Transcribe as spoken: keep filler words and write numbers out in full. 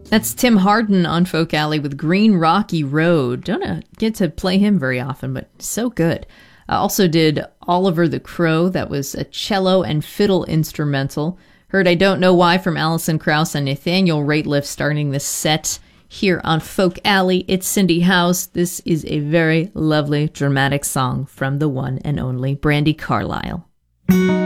That's Tim Hardin on Folk Alley with Green Rocky Road. Don't uh, get to play him very often, but so good. I also did Oliver the Crow. That was a cello and fiddle instrumental. Heard I Don't Know Why from Alison Krauss and Nathaniel Rateliff starting this set here on Folk Alley. It's Cindy House. This is a very lovely, dramatic song from the one and only Brandi Carlile.